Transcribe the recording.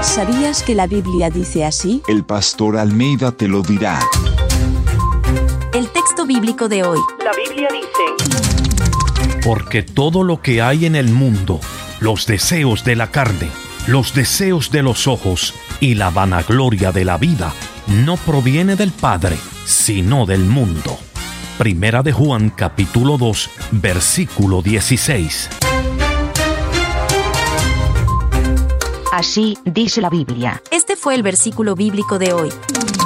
¿Sabías que la Biblia dice así? El pastor Almeida te lo dirá. El texto bíblico de hoy. La Biblia dice: Porque todo lo que hay en el mundo, los deseos de la carne, los deseos de los ojos y la vanagloria de la vida, no proviene del Padre, sino del mundo. Primera de Juan, capítulo 2, versículo 16. Así dice la Biblia. Este fue el versículo bíblico de hoy.